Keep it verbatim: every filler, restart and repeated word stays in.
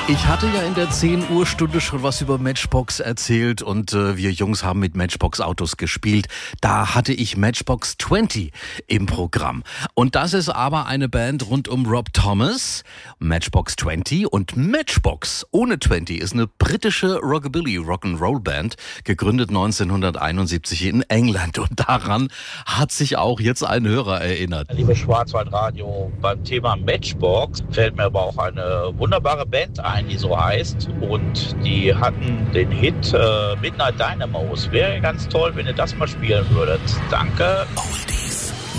Ich hatte ja in der zehn Uhr Stunde schon was über Matchbox erzählt und äh, wir Jungs haben mit Matchbox Autos gespielt. Da hatte ich Matchbox zwanzig im Programm. Und das ist aber eine Band rund um Rob Thomas, Matchbox zwanzig. Und Matchbox ohne zwanzig ist eine britische Rockabilly-Rock'n'Roll-Band, gegründet neunzehnhunderteinundsiebzig in England. Und daran hat sich auch jetzt ein Hörer erinnert. Liebe Schwarzwaldradio, beim Thema Matchbox fällt mir aber auch eine wunderbare Band ein, die so heißt, und die hatten den Hit äh, Midnight Dynamos. Wäre ganz toll, wenn ihr das mal spielen würdet. Danke. Oldie.